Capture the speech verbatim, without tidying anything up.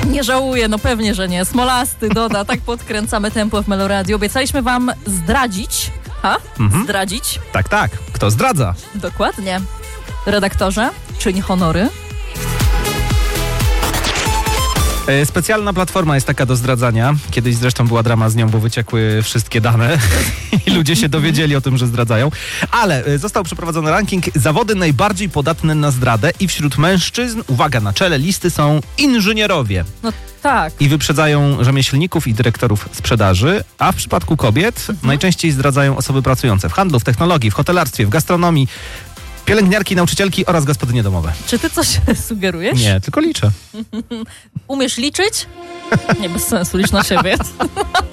Nie żałuję, no pewnie, że nie. Smolasty doda, tak podkręcamy tempo w Meloradio. Obiecaliśmy wam zdradzić. Ha? Mhm. Zdradzić? Tak, tak. Kto zdradza? Dokładnie. Redaktorze, czyń honory. Specjalna platforma jest taka do zdradzania. Kiedyś zresztą była drama z nią, bo wyciekły wszystkie dane i ludzie się dowiedzieli o tym, że zdradzają. Ale został przeprowadzony ranking zawody najbardziej podatne na zdradę i wśród mężczyzn, uwaga, na czele listy są inżynierowie. No tak. I wyprzedzają rzemieślników i dyrektorów sprzedaży, a w przypadku kobiet mhm. najczęściej zdradzają osoby pracujące w handlu, w technologii, w hotelarstwie, w gastronomii, pielęgniarki, nauczycielki oraz gospodynie domowe. Czy ty coś sugerujesz? Nie, tylko liczę. Umiesz liczyć? Nie, bez sensu, licz na siebie.